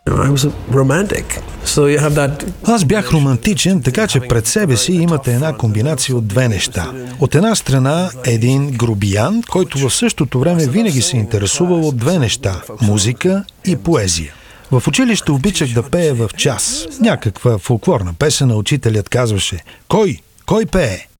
Аз бях романтичен, така че пред себе си имате една комбинация от две неща. От една страна един грубиян, който в същото време винаги се интересувал от две неща – музика и поезия. В училище обичах да пея в час. Някаква фолклорна песен, учителят казваше: Кой пее?